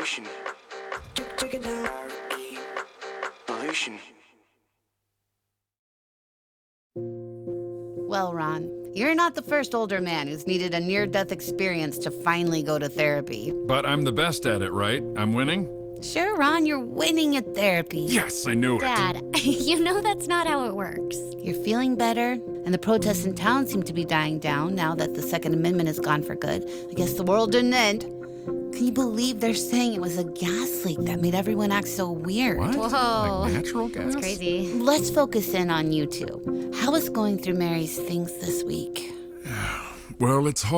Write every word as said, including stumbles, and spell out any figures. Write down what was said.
Pollution. Check it out. Pollution. Well, Ron, you're not the first older man who's needed a near-death experience to finally go to therapy. But I'm the best at it, right? I'm winning? Sure, Ron, you're winning at therapy. Yes, I knew it. Dad, you know that's not how it works. You're feeling better, and the protests in town seem to be dying down now that the Second Amendment is gone for good. I guess the world didn't end. Can you believe they're saying it was a gas leak that made everyone act so weird? What? Whoa. Like natural gas? That's crazy. Let's focus in on you two. How is going through Mary's things this week? Well, it's hard.